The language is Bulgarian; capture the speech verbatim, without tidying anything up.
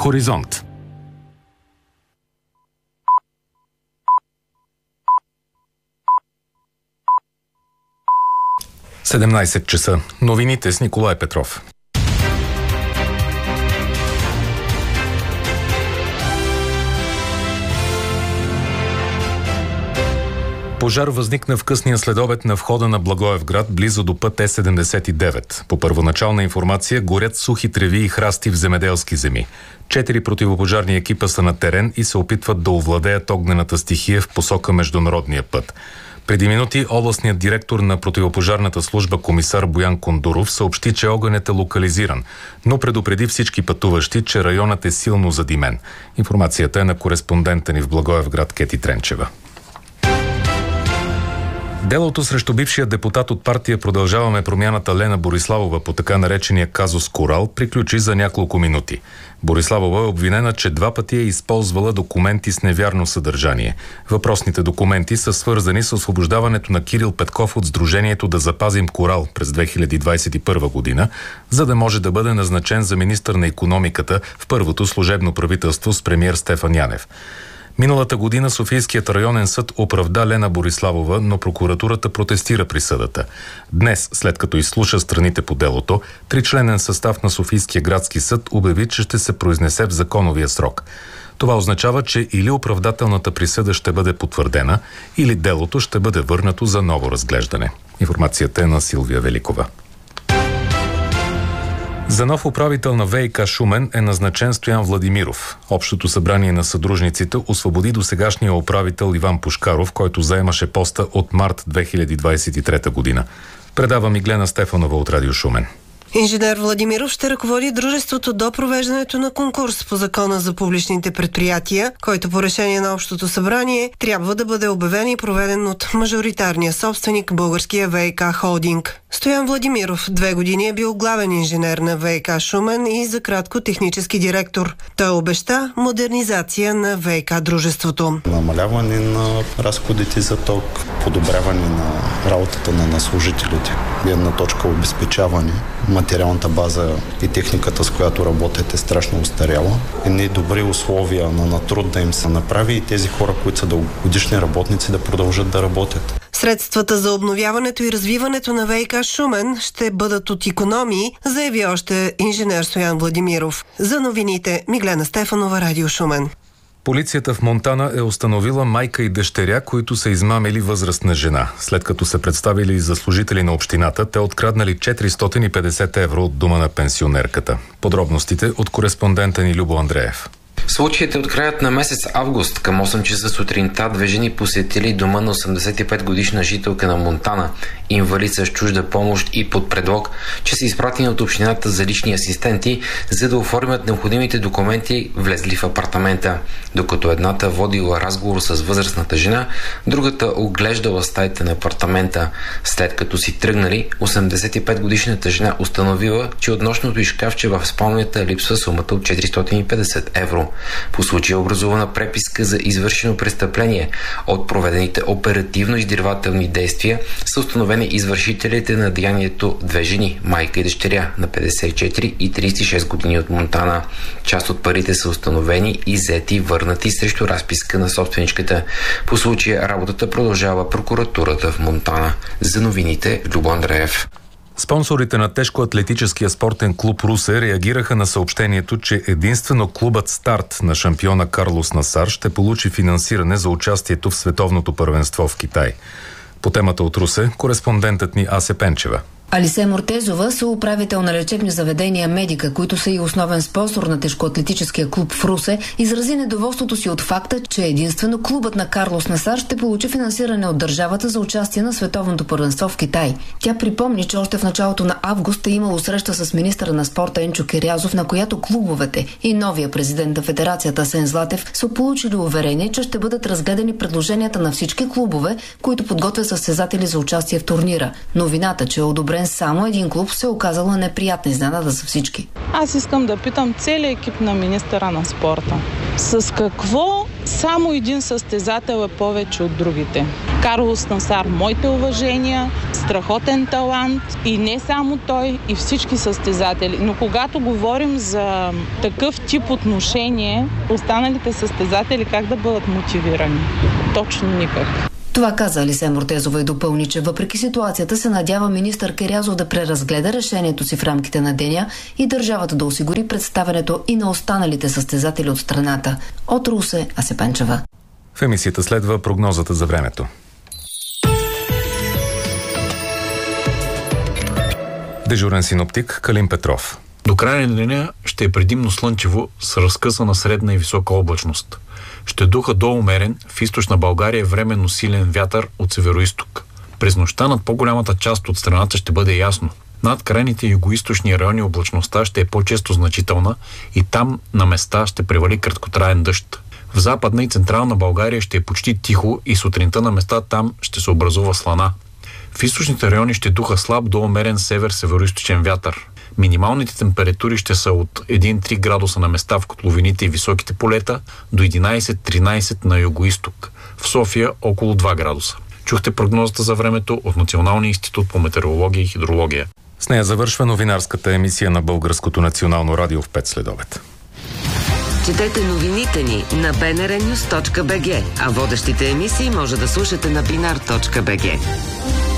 Хоризонт. седемнайсет часа. Новините с Николай Петров. Пожар възникна в късния следобед на входа на Благоевград, близо до път Е седемдесет и девет. По първоначална информация горят сухи треви и храсти в земеделски земи. Четири противопожарни екипа са на терен и се опитват да овладеят огнената стихия в посока международния път. Преди минути областният директор на противопожарната служба комисар Боян Кондуров съобщи, че огънят е локализиран, но предупреди всички пътуващи, че районът е силно задимен. Информацията е на кореспондента ни в Благоевград Кети Тренчева. Делото срещу бившия депутат от партия Продължаваме промяната Лена Бориславова по така наречения казус Корал приключи за няколко минути. Бориславова е обвинена, че два пъти е използвала документи с невярно съдържание. Въпросните документи са свързани с освобождаването на Кирил Петков от Сдружението Да запазим Корал през две хиляди двайсет и първа година, за да може да бъде назначен за министър на икономиката в първото служебно правителство с премиер Стефан Янев. Миналата година Софийският районен съд оправда Лена Бориславова, но прокуратурата протестира присъдата. Днес, след като изслуша страните по делото, тричленен състав на Софийския градски съд обяви, че ще се произнесе в законовия срок. Това означава, че или оправдателната присъда ще бъде потвърдена, или делото ще бъде върнато за ново разглеждане. Информацията е на Силвия Великова. За нов управител на ВиК Шумен е назначен Стоян Владимиров. Общото събрание на съдружниците освободи досегашния управител Иван Пушкаров, който заемаше поста от март две хиляди двайсет и трета година. Предава Миглена Стефанова от Радио Шумен. Инженер Владимиров ще ръководи дружеството до провеждането на конкурс по Закона за публичните предприятия, който по решение на Общото събрание трябва да бъде обявен и проведен от мажоритарния собственик Българския ВиК холдинг. Стоян Владимиров две години е бил главен инженер на ВиК Шумен и за кратко технически директор. Той обеща модернизация на ВиК дружеството. Намаляване на разходите за ток, подобряване на работата на служителите, една точка обезпечаване. Материалната база и техниката, с която работят, е страшно устаряла. Едни добри условия на, на труд да им се направи и тези хора, които са дългогодишни работници, да продължат да работят. Средствата за обновяването и развиването на ВиК Шумен ще бъдат от икономии, заяви още инженер Стоян Владимиров. За новините Миглена Стефанова, Радио Шумен. Полицията в Монтана е установила майка и дъщеря, които са измамили възрастна жена. След като се представили за служители на общината, те откраднали четиристотин и петдесет евро от дома на пенсионерката. Подробностите от кореспондента ни Любо Андреев. Случаят е от краят на месец август. Към осем часа сутринта две жени посетили дома на осемдесет и пет годишна жителка на Монтана, инвалид с чужда помощ, и под предлог, че са изпратени от общината за лични асистенти, за да оформят необходимите документи, влезли в апартамента. Докато едната водила разговор с възрастната жена, другата оглеждала стаите на апартамента. След като си тръгнали, осемдесет и пет годишната жена установила, че от нощното й шкафче в спалнята липсва сумата от четиристотин и петдесет евро. По случая е образувана преписка за извършено престъпление. От проведените оперативно-издирвателни действия са установени извършителите на деянието две жени, майка и дъщеря на петдесет и четири и трийсет и шест години от Монтана. Част от парите са установени, иззети и върнати срещу разписка на собственичката. По случая работата продължава прокуратурата в Монтана. За новините Любо Андреев. Спонсорите на тежкоатлетическия спортен клуб Русе реагираха на съобщението, че единствено клубът Старт на шампиона Карлос Насар ще получи финансиране за участието в световното първенство в Китай. По темата от Русе, кореспондентът ни Асе Пенчева. Алисе Мортезова, съуправител на лечебни заведения Медика, които са и основен спонсор на тежкоатлетическия клуб в Русе, изрази недоволството си от факта, че единствено клубът на Карлос Насар ще получи финансиране от държавата за участие на световното първенство в Китай. Тя припомни, че още в началото на август е имало среща с министъра на спорта Енчо Кирязов, на която клубовете и новия президент на федерацията Асен Златев са получили уверение, че ще бъдат разгледани предложенията на всички клубове, които подготвят състезатели за участие в турнира. Новината, че е одобрен само един клуб, се оказала неприятна изненада за всички. Аз искам да питам целият екип на министъра на спорта. С какво само един състезател е повече от другите? Карлос Насар, моите уважения, страхотен талант и не само той, и всички състезатели. Но когато говорим за такъв тип отношение, останалите състезатели как да бъдат мотивирани? Точно никак. Това каза Алисе Мортезова и допълни, че въпреки ситуацията се надява министър Кирязов да преразгледа решението си в рамките на деня и държавата да осигури представянето и на останалите състезатели от страната. От Русе, Ася Пенчева. В емисията следва прогнозата за времето. Дежурен синоптик Калин Петров. До края на деня ще е предимно слънчево с разкъсана средна и висока облачност. Ще духа до умерен, в източна България временно силен вятър от североизток. През нощта над по-голямата част от страната ще бъде ясно. Над крайните югоизточни райони облачността ще е по-често значителна и там на места ще превали краткотраен дъжд. В Западна и Централна България ще е почти тихо и сутринта на места там ще се образува слана. В източните райони ще духа слаб до умерен север-североизточен вятър. Минималните температури ще са от един до три градуса на места в котловините и високите полета до единайсет до тринайсет на югоизток. В София около два градуса. Чухте прогнозата за времето от Националния институт по метеорология и хидрология. С нея завършва новинарската емисия на Българското национално радио в пет следобед. Четете новините ни на би ен ар нюз точка би джи, а водещите емисии може да слушате на бинар точка би джи.